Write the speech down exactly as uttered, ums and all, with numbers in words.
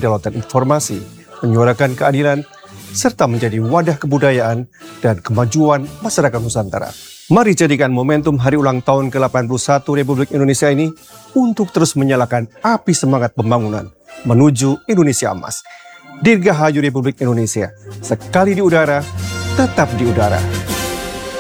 kedaulatan informasi, menyuarakan keadilan, serta menjadi wadah kebudayaan dan kemajuan masyarakat Nusantara. Mari jadikan momentum hari ulang tahun ke delapan puluh satu Republik Indonesia ini untuk terus menyalakan api semangat pembangunan menuju Indonesia Emas. Dirgahayu Republik Indonesia, sekali di udara, tetap di udara.